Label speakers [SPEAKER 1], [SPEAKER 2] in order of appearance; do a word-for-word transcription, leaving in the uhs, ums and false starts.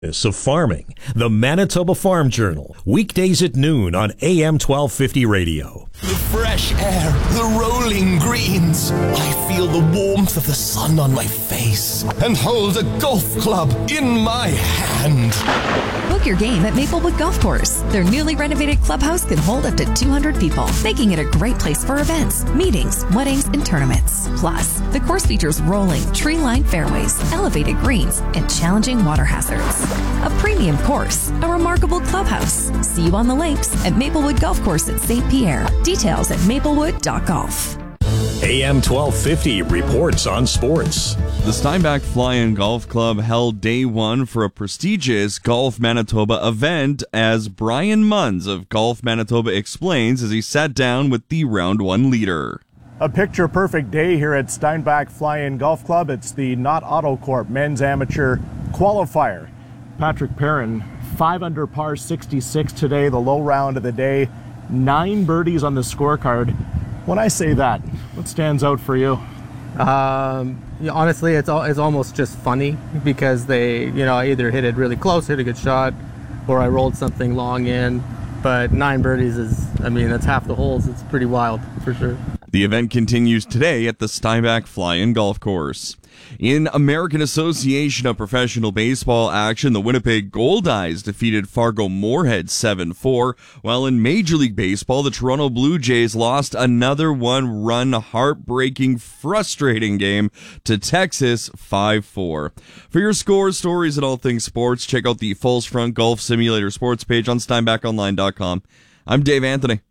[SPEAKER 1] Of farming, the Manitoba Farm Journal, weekdays at noon on A M twelve fifty radio.
[SPEAKER 2] The fresh air, the rolling greens. I feel the warmth of the sun on my face and hold a golf club in my hand.
[SPEAKER 3] Book your game at Maplewood Golf Course. Their newly renovated clubhouse can hold up to two hundred people, making it a great place for events, meetings, weddings, and tournaments. Plus, the course features rolling, tree-lined fairways, elevated greens, and challenging water hazards. A premium course, a remarkable clubhouse. See you on the links at Maplewood Golf Course at Saint Pierre. Details at maplewood dot golf.
[SPEAKER 1] A M twelve fifty reports on sports.
[SPEAKER 4] The Steinbach Fly-In Golf Club held day one for a prestigious Golf Manitoba event, as Brian Munns of Golf Manitoba explains as he sat down with the round one leader.
[SPEAKER 5] A picture-perfect day here at Steinbach Fly-In Golf Club. It's the Knott Auto Corp Men's Amateur Qualifier. Patrick Perrin, five under par, sixty-six today, the low round of the day. Nine birdies on the scorecard. When I say that, what stands out for you?
[SPEAKER 6] Um, yeah, honestly, it's all, it's almost just funny because they, you know, I either hit it really close, hit a good shot, or I rolled something long in. But nine birdies is, I mean, that's half the holes. It's pretty wild, for sure.
[SPEAKER 4] The event continues today at the Steinbach Fly-In Golf Course. In American Association of Professional Baseball action, the Winnipeg Goldeyes defeated Fargo Moorhead seven four, while in Major League Baseball, the Toronto Blue Jays lost another one-run, heartbreaking, frustrating game to Texas five four. For your scores, stories, and all things sports, check out the Falls Front Golf Simulator sports page on steinbach online dot com. I'm Dave Anthony.